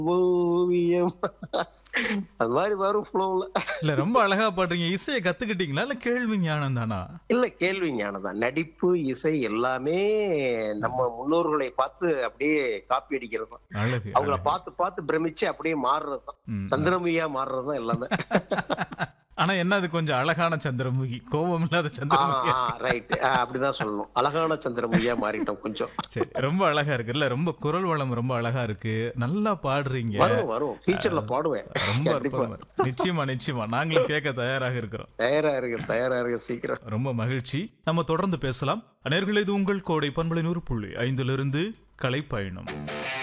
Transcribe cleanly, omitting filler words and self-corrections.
ஓவியம் அது மாதிரி வரும் ஃப்ளோல. இல்ல ரொம்ப அழகா பாடுறீங்க. இசையை கத்துக்கிட்டீங்களா இல்ல கேள்வி ஞானம் தானா? இல்ல கேள்வி ஞானம் தான். நடிப்பு, இசை எல்லாமே நம்ம முன்னோர்களை பார்த்து அப்படியே காப்பி அடிக்கிறது தான். அழகு அவங்கள அழகு. பார்த்து பார்த்து பிரமிச்சு அப்படியே மாறுறது தான். ம். சந்திரமுகியா மாறுறது தான் எல்லாமே. ஆனா என்ன அது கொஞ்சம் அழகான சந்திரமுகி, கோபம் இல்லாத சந்திரமுகி. ரைட், அப்படிதான் சொல்லணும். அழகான சந்திரமுகியா மாறிட்டோம் கொஞ்சம். சரி, ரொம்ப அழகா இருக்கு இல்ல, ரொம்ப குரல் வளம் ரொம்ப அழகா இருக்கு, நல்லா பாடுறீங்க. வரும் வரும் ஃபியூச்சர்ல பாடுவேன். ரொம்ப கண்டிப்பா அற்புதமா இருக்கு. நிச்சயமா நிச்சயமா நாங்களும் கேட்க தயாராக இருக்கிறோம். தயாரா இருக்கு சீக்கிரம். ரொம்ப மகிழ்ச்சி. நம்ம தொடர்ந்து பேசலாம். நேயர்களே, இது உங்கள் கோடை பண்பலை 100.5 கலைப்பயணம்.